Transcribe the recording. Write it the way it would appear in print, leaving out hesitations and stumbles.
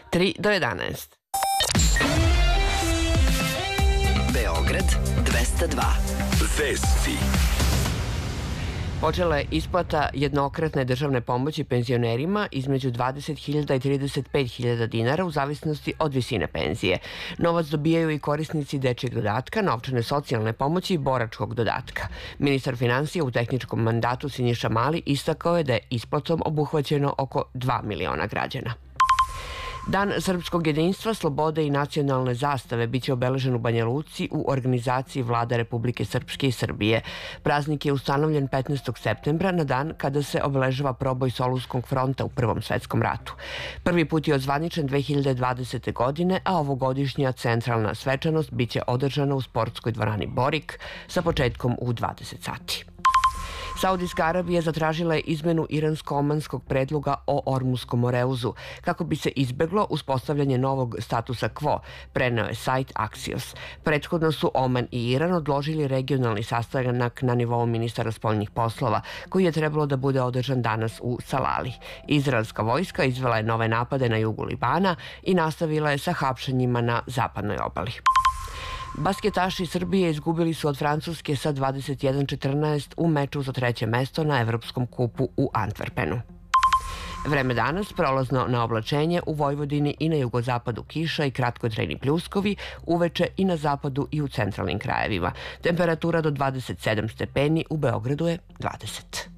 3 do 11. Beograd 202. Vesti. Počela je isplata jednokratne državne pomoći penzionerima između 20.000 i 35.000 dinara u zavisnosti od visine penzije. Novac dobijaju i korisnici dečjeg dodatka, novčane socijalne pomoći i boračkog dodatka. Ministar finansija u tehničkom mandatu Siniša Mali istakao je da je isplatom obuhvaćeno oko 2 miliona građana. Dan srpskog jedinstva, slobode i nacionalne zastave biće obeležen u Banja Luci u organizaciji Vlada Republike Srpske i Srbije. Praznik je ustanovljen 15. septembra na dan kada se obeležava proboj Solunskog fronta u Prvom svetskom ratu. Prvi put je odzvaničen 2020. godine, a ovogodišnja centralna svečanost biće održana u sportskoj dvorani Borik sa početkom u 20 sati. Saudijska Arabija zatražila je izmenu iransko-omanskog predloga o Ormuskom Moreuzu kako bi se izbeglo uspostavljanje novog statusa quo, preneo je sajt Axios. Prethodno su Oman i Iran odložili regionalni sastanak na nivou ministara spoljnih poslova, koji je trebalo da bude održan danas u Salali. Izraelska vojska izvela je nove napade na jugu Libana i nastavila je sa hapšenjima na zapadnoj obali. Basketaši Srbije izgubili su od Francuske sa 21-14 u meču za treće mesto na Evropskom kupu u Antwerpenu. Vreme danas prolazno na oblačenje u Vojvodini i na jugozapadu kiša i kratkotrajni pljuskovi, uveče i na zapadu i u centralnim krajevima. Temperatura do 27 stepeni, u Beogradu je 20.